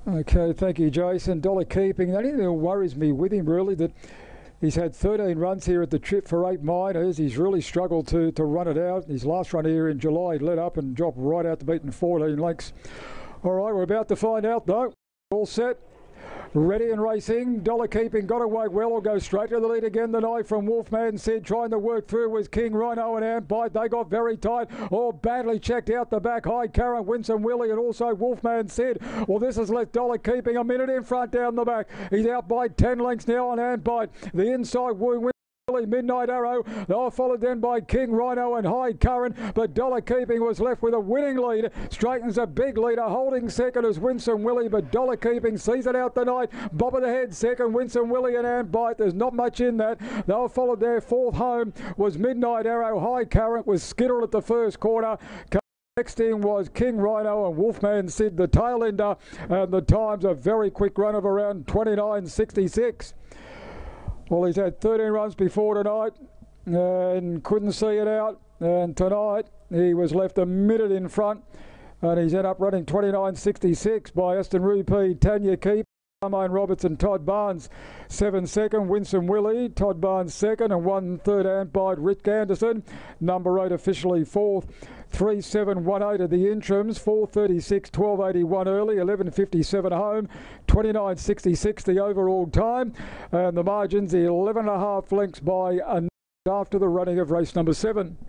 Okay, thank you, Jason. Dollar Keeping. The only thing that worries me with him, really, that he's had 13 runs here at the trip for 8 minors. He's really struggled to run it out. His last run here in July, he let up and dropped right out to beaten 14 lengths. All right, we're about to find out, though. All set. Ready and racing. Dollar Keeping got away well. Will go straight to the lead again tonight from Wolfman Sid. Trying to work through was King Rhino and Amp Bite. They got very tight. All badly checked out the back. High Karen, Winsome Willie, and also Wolfman Sid. Well, this has left Dollar Keeping a minute in front down the back. He's out by 10 lengths now on Amp Bite. The inside woo. Midnight Arrow. They were followed then by King Rhino and High Current, but Dollar Keeping was left with a winning lead. Straightens a big leader, holding second is Winsome Willie, but Dollar Keeping sees it out tonight. Bob of the head second, Winsome Willie and Amp Bite. There's not much in that. They were followed there. Fourth home was Midnight Arrow. High Current was Skittle at the first corner. Next in was King Rhino and Wolfman Sid, the tail ender, and the time's a very quick run of around 29.66. Well, he's had 13 runs before tonight and couldn't see it out. And tonight he was left a minute in front and he's ended up running 29.66 by Aston Rupee, Tanya Keep, Armine Robertson, Todd Barnes, 7 second, Winsome Willie, Todd Barnes second, and 1 third Amp Bite, Rick Anderson, number 8 officially fourth. 3.718 at the interims, 4.36, 12.81 early, 11.57 home, 29.66 the overall time, and the margins 11.5 lengths by after the running of race number 7.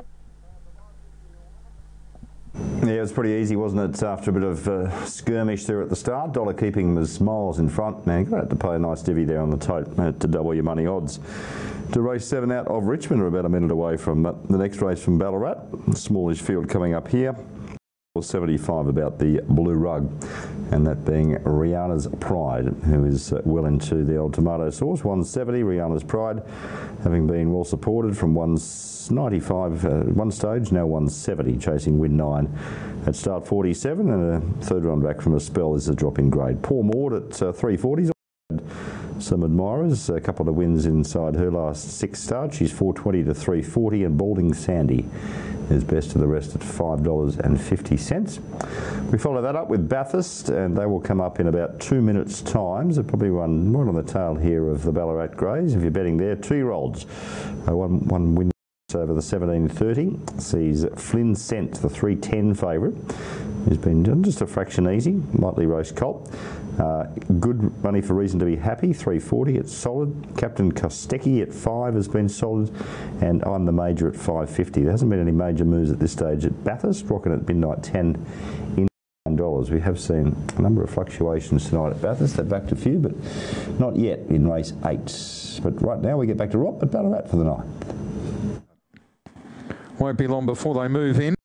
Yeah, it was pretty easy, wasn't it, after a bit of skirmish there at the start. Dollar Keeping was miles in front. Man, you're going to have to pay a nice divvy there on the tote to double your money odds. To race 7 out of Richmond, are about a minute away from the next race from Ballarat. Smallish field coming up here. 75 about the Blue Rug, and that being Rihanna's Pride, who is well into the old tomato sauce. 170, Rihanna's Pride, having been well supported from 195 one stage, now 170, chasing win 9 at start 47, and a third run back from a spell is a drop in grade. Poor Maud at 340s. Some admirers, a couple of wins inside her last 6 starts. She's 420 to 340, and Balding Sandy is best of the rest at $5.50. We follow that up with Bathurst, and they will come up in about 2 minutes' time. So probably one right on the tail here of the Ballarat Greys. If you're betting there, 2-year-olds, one win over the 17.30 sees Flynn Scent, the 3.10 favourite, who's been just a fraction easy, lightly raced colt. Good money for reason to be happy, 3.40, it's solid. Captain Kostecki at 5 has been solid, and I'm the Major at 5.50. There hasn't been any major moves at this stage at Bathurst, rocking at midnight 10 in $9. We have seen a number of fluctuations tonight at Bathurst. They've backed a few, but not yet in race 8. But right now we get back to Rob at Ballarat for the night. Won't be long before they move in.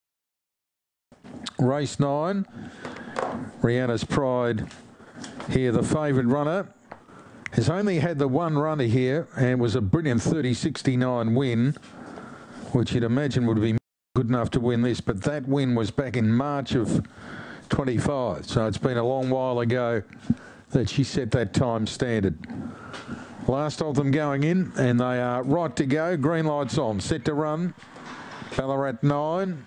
Race 9, Rihanna's Pride here, the favourite runner, has only had the one runner here and was a brilliant 30.69 win, which you'd imagine would be good enough to win this, but that win was back in March of 25, so it's been a long while ago that she set that time standard. Last of them going in, and they are right to go. Green lights on, set to run. Ballarat 9.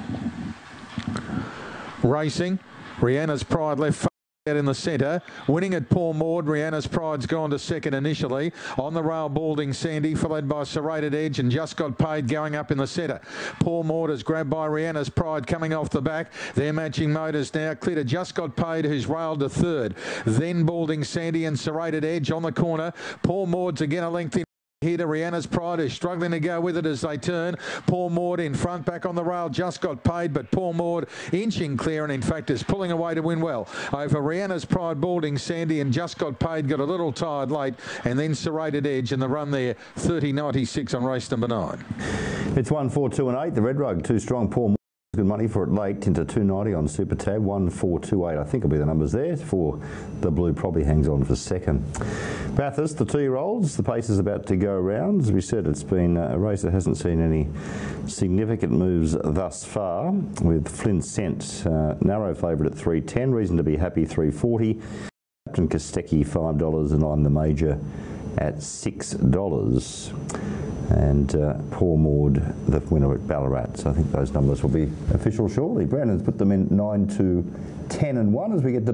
Racing. Rihanna's Pride left out in the centre. Winning at Poor Maud. Rihanna's Pride's gone to second initially. On the rail, Balding Sandy, followed by Serrated Edge, and Just Got Paid going up in the centre. Poor Maud is grabbed by Rihanna's Pride coming off the back. They're matching motors now. Clear to Just Got Paid, who's railed to third. Then Balding Sandy and Serrated Edge on the corner. Poor Maud's again a length in. Here to Rihanna's Pride, who's struggling to go with it as they turn. Poor Maud in front, back on the rail, Just Got Paid, but Poor Maud inching clear and in fact is pulling away to win well. Over Rihanna's Pride, Balding Sandy and Just Got Paid got a little tired late, and then Serrated Edge in the run there, 30.96 on race number 9. It's 1, 4, 2 and 8. The Red Rug, too strong. Poor Maud. Good money for it late into 290 on Super Tab. 1, 4, 2, 8. I think will be the numbers there. For the Blue probably hangs on for second. Bathurst, the 2-year-olds. The pace is about to go around. As we said, it's been a race that hasn't seen any significant moves thus far. With Flynn Scent, narrow favourite at 3.10. Reason to be happy, 3.40. Captain Kostecki, $5, and I'm the Major at $6. And Poor Maud, the winner at Ballarat. So I think those numbers will be official shortly. Brandon's put them in 9 to 10 and 1 as we get to